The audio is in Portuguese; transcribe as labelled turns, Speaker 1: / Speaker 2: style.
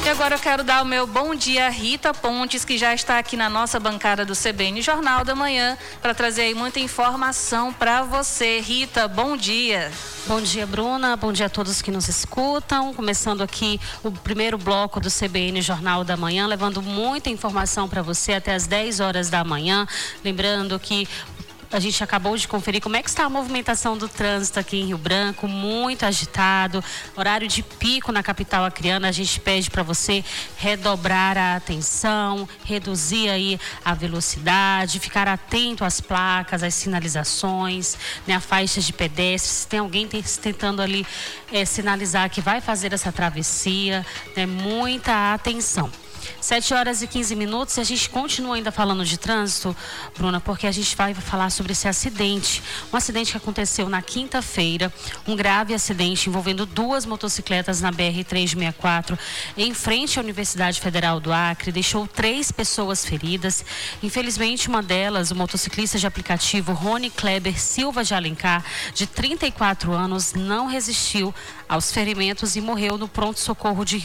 Speaker 1: E agora eu quero dar o meu bom dia a Rita Pontes, que já está aqui na nossa bancada do CBN Jornal da Manhã, para trazer aí muita informação para você. Rita, bom dia.
Speaker 2: Bom dia, Bruna. Bom dia a todos que nos escutam. Começando aqui o primeiro bloco do CBN Jornal da Manhã, levando muita informação para você até as 10 horas da manhã. Lembrando que a gente acabou de conferir como é que está a movimentação do trânsito aqui em Rio Branco, muito agitado, horário de pico na capital acreana. A gente pede para você redobrar a atenção, reduzir aí a velocidade, ficar atento às placas, às sinalizações, né, a faixa de pedestres. Se tem alguém tentando ali sinalizar que vai fazer essa travessia, né, muita atenção. 7 horas e 15 minutos e a gente continua ainda falando de trânsito, Bruna, porque a gente vai falar sobre esse acidente. Um acidente que aconteceu na quinta-feira, um grave acidente envolvendo 2 motocicletas na BR-364, em frente à Universidade Federal do Acre, deixou 3 pessoas feridas. Infelizmente, uma delas, o motociclista de aplicativo Rony Kleber Silva de Alencar, de 34 anos, não resistiu aos ferimentos e morreu no pronto-socorro de